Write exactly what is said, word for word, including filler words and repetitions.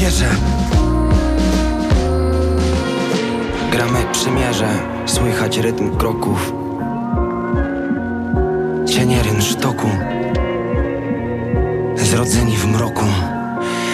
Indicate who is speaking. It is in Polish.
Speaker 1: piesze. Gramy przymierze, słychać rytm kroków, cienie rynsztoku, zrodzeni w mroku.